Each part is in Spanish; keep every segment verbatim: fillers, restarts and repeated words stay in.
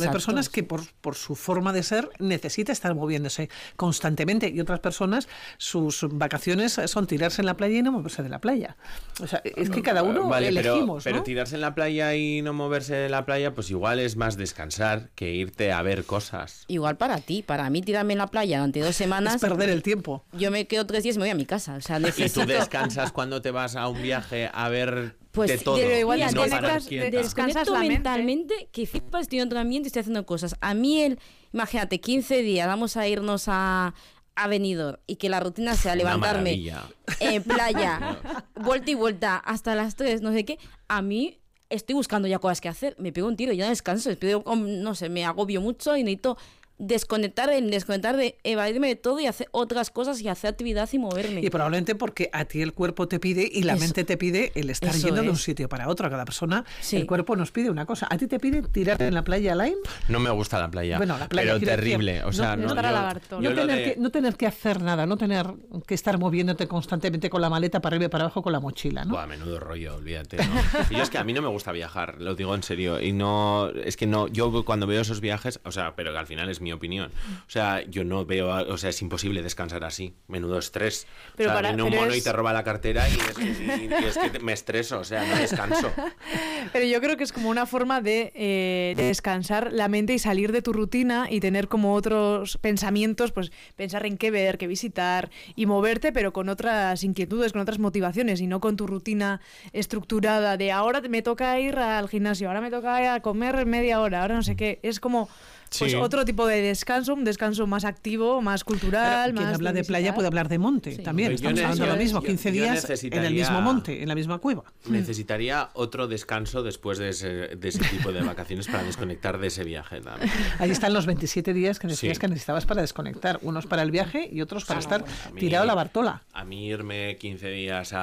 Exacto. Hay personas que por, por su forma de ser necesita estar moviéndose constantemente y otras personas sus vacaciones son tirarse en la playa y no moverse de la playa. O sea, es que cada uno vale, elegimos, pero, ¿no? pero tirarse en la playa y no moverse de la playa, pues igual es más descansar que irte a ver cosas. Igual para ti, para mí tirarme en la playa durante dos semanas... Es perder el tiempo. Yo me quedo tres días y me voy a mi casa. O sea, necesito... ¿Y tú descansas cuando te vas a un viaje a ver pues, de todo? Pero igual y no desconectas, desconectas mentalmente, que flipas, estoy en otro ambiente y estoy haciendo cosas. A mí, el, imagínate, quince días, vamos a irnos a... a Benidorm y que la rutina sea levantarme en playa, vuelta y vuelta hasta las tres, no sé qué, a mí estoy buscando ya cosas que hacer, me pego un tiro, ya no descanso, no sé, me agobio mucho y necesito desconectar, desconectar de evadirme de todo y hacer otras cosas y hacer actividad y moverme. Y probablemente porque a ti el cuerpo te pide y la Eso, mente te pide el estar yendo es. de un sitio para otro. A cada persona sí. el cuerpo nos pide una cosa. ¿A ti te pide tirarte en la playa, Alain? No me gusta la playa, bueno, la playa pero terrible. Decir, o sea, no, no, no, yo, no, yo tener de... que, no tener que hacer nada, no tener que estar moviéndote constantemente con la maleta para arriba y para abajo con la mochila, ¿no? Buah, menudo rollo, olvídate, ¿no? Y yo es que a mí no me gusta viajar, lo digo en serio, y no, es que no, yo cuando veo esos viajes, o sea, pero que al final es mi opinión, o sea, yo no veo, o sea, es imposible descansar así, menudo estrés. Pero o sea, para, viene un mono es... y te roba la cartera y es, y, y es que me estreso, o sea, no descanso. Pero yo creo que es como una forma de, eh, de descansar la mente y salir de tu rutina y tener como otros pensamientos, pues pensar en qué ver, qué visitar y moverte, pero con otras inquietudes, con otras motivaciones y no con tu rutina estructurada de ahora me toca ir al gimnasio, ahora me toca ir a comer media hora, ahora no sé qué. Es como... Pues sí. Otro tipo de descanso, un descanso más activo, más cultural. Claro, quien más habla de visitar. playa puede hablar de monte sí. también. Pues Estamos yo hablando de lo mismo, quince yo, yo días en el mismo monte, en la misma cueva. Necesitaría otro descanso después de ese, de ese tipo de vacaciones para desconectar de ese viaje también. Ahí están los veintisiete días que decías sí. que necesitabas para desconectar, unos para el viaje y otros para ah, estar bueno, mí, tirado a la Bartola. A mí irme quince días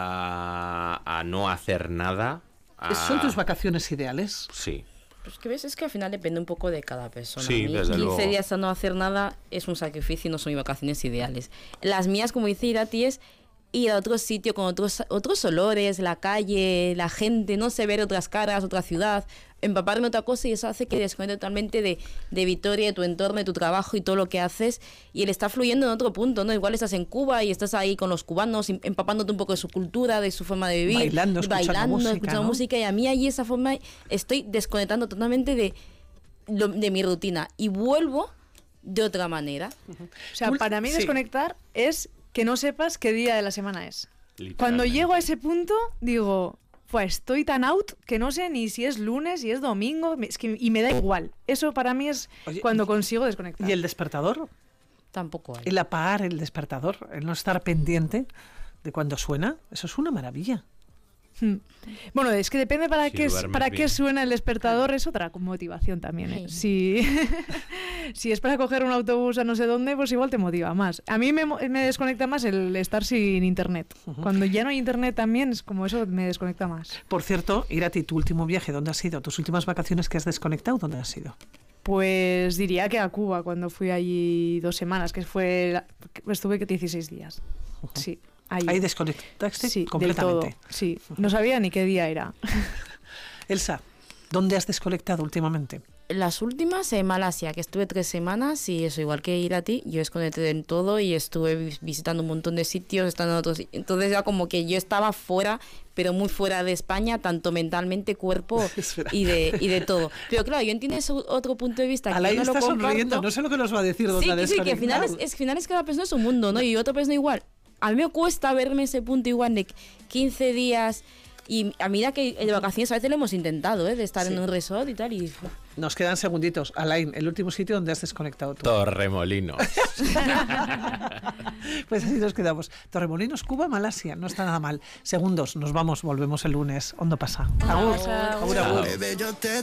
a, a no hacer nada... A... ¿Son tus vacaciones ideales? Sí. Pues que ves, es que al final depende un poco de cada persona. Sí, a mí, desde quince luego. días a no hacer nada es un sacrificio y no son mis vacaciones ideales. Las mías, como dice Irati, es ir a otro sitio con otros, otros olores, la calle, la gente, no sé, ver otras caras, otra ciudad, empaparme otra cosa y eso hace que desconecte totalmente de, de Vitoria, de tu entorno, de tu trabajo y todo lo que haces y él está fluyendo en otro punto, ¿no? Igual estás en Cuba y estás ahí con los cubanos empapándote un poco de su cultura, de su forma de vivir, bailando, escuchando bailando, música, escuchando ¿no? música y a mí ahí esa forma estoy desconectando totalmente de, de mi rutina y vuelvo de otra manera. Uh-huh. O sea, para mí desconectar sí. es que no sepas qué día de la semana es. Cuando llego a ese punto, digo, pues estoy tan out que no sé ni si es lunes, si es domingo, es que, y me da igual. Eso para mí es Oye, cuando consigo desconectar. ¿Y el despertador? Tampoco hay. El apagar el despertador, el no estar pendiente de cuando suena, eso es una maravilla. Hmm. Bueno, es que depende para, si qué, para qué suena el despertador, es otra motivación también. ¿eh? Si, si es para coger un autobús a no sé dónde, pues igual te motiva más. A mí me, me desconecta más el estar sin internet. Uh-huh. Cuando ya no hay internet también, es como eso me desconecta más. Por cierto, Irati, tu último viaje, ¿dónde has sido? ¿Tus últimas vacaciones que has desconectado, dónde has sido? Pues diría que a Cuba, cuando fui allí dos semanas, que fue estuve dieciséis días. Uh-huh. Sí. Ahí. Ahí desconectaste sí, completamente. Del todo, sí, no sabía ni qué día era. Elsa, ¿dónde has desconectado últimamente? Las últimas en Malasia, que estuve tres semanas y eso, igual que ir a ti, yo desconecté en todo y estuve visitando un montón de sitios, estando en otros, entonces ya como que yo estaba fuera, pero muy fuera de España, tanto mentalmente, cuerpo y de, y de todo. Pero claro, yo entiendo ese otro punto de vista. Alain que no está lo sonriendo, no sé lo que nos va a decir. Sí, dónde sí, que al final es, es, final es cada persona es un mundo, ¿no? Y otra persona igual. A mí me cuesta verme ese punto igual de quince días y a medida que de vacaciones a veces lo hemos intentado, ¿eh? De estar sí. en un resort y tal y... Nos quedan segunditos. Alain, el último sitio donde has desconectado tú. Torremolinos. Pues así nos quedamos. Torremolinos, Cuba, Malasia. No está nada mal. Segundos, nos vamos, volvemos el lunes. Hondo pasa. Agur. Agur, agur. agur.